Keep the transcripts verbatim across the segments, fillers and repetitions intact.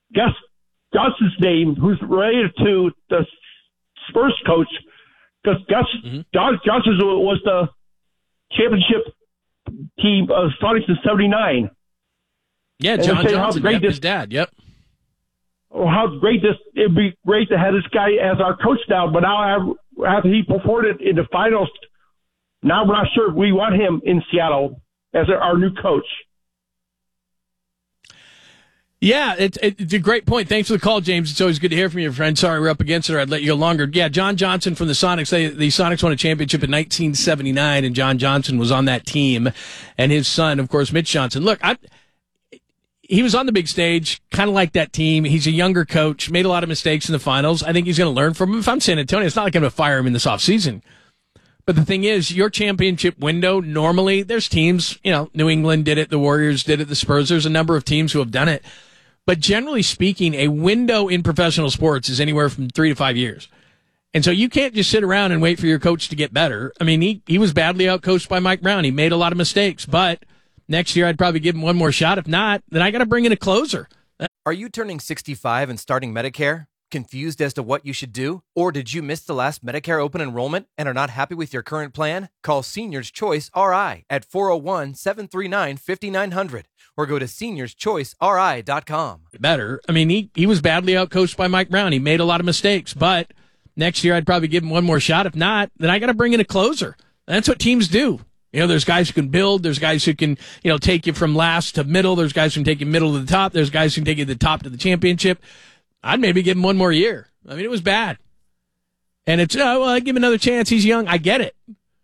guess Gus's name, who's related to the Spurs coach, because Gus, mm-hmm. Gus, Gus was the championship team of Sonics in seventy-nine. Yeah, John Johnson, yep, this, his dad, yep. Oh, how great this, it'd be great to have this guy as our coach now, but now after he performed it in the finals, now we're not sure if we want him in Seattle as our new coach. Yeah, it's, it's a great point. Thanks for the call, James. It's always good to hear from you, friend. Sorry we're up against it, or I'd let you go longer. Yeah, John Johnson from the Sonics. They, the Sonics won a championship in nineteen seventy-nine, and John Johnson was on that team, and his son, of course, Mitch Johnson. Look, I, he was on the big stage, kind of like that team. He's a younger coach, made a lot of mistakes in the finals. I think he's going to learn from him. If I'm San Antonio, it's not like I'm going to fire him in this offseason. But the thing is, your championship window, normally, there's teams, you know, New England did it, the Warriors did it, the Spurs. There's a number of teams who have done it. But generally speaking, a window in professional sports is anywhere from three to five years. And so you can't just sit around and wait for your coach to get better. I mean, he, he was badly outcoached by Mike Brown. He made a lot of mistakes. But next year, I'd probably give him one more shot. If not, then I got to bring in a closer. Are you turning sixty-five and starting Medicare? Confused as to what you should do? Or did you miss the last Medicare open enrollment and are not happy with your current plan? Call Seniors Choice R I at four oh one, seven three nine, five nine zero zero or go to seniors choice r i dot com. Better. I mean, he, he was badly outcoached by Mike Brown. He made a lot of mistakes, but next year I'd probably give him one more shot. If not, then I got to bring in a closer. That's what teams do. You know, there's guys who can build. There's guys who can, you know, take you from last to middle. There's guys who can take you middle to the top. There's guys who can take you to the top to the championship. I'd maybe give him one more year. I mean, it was bad. And it's, oh, well, I'd give him another chance. He's young. I get it.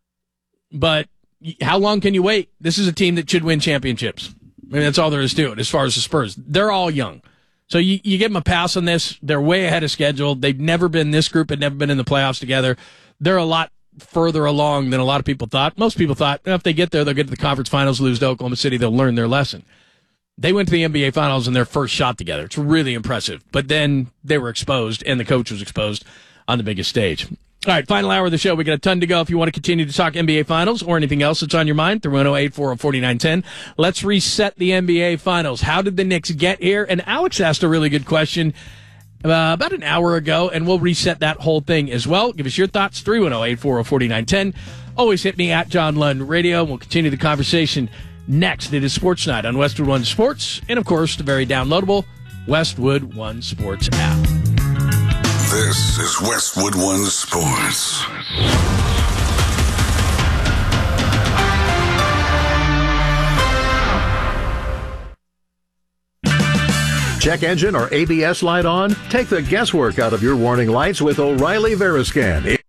But how long can you wait? This is a team that should win championships. I mean, that's all there is to it as far as the Spurs. They're all young. So you, you give them a pass on this. They're way ahead of schedule. They've never been, this group had never been in the playoffs together. They're a lot further along than a lot of people thought. Most people thought, well, if they get there, they'll get to the conference finals, lose to Oklahoma City, they'll learn their lesson. They went to the N B A Finals in their first shot together. It's really impressive. But then they were exposed, and the coach was exposed on the biggest stage. All right, final hour of the show. We got a ton to go. If you want to continue to talk N B A Finals or anything else that's on your mind, three one zero, eight four zero, four nine one zero. Let's reset the N B A Finals. How did the Knicks get here? And Alex asked a really good question uh, about an hour ago, and we'll reset that whole thing as well. Give us your thoughts, three one zero, eight four zero, four nine one zero. Always hit me at John Lund Radio. We'll continue the conversation next. It is Sports Night on Westwood One Sports, and of course, the very downloadable Westwood One Sports app. This is Westwood One Sports. Check engine or A B S light on? Take the guesswork out of your warning lights with O'Reilly Veriscan.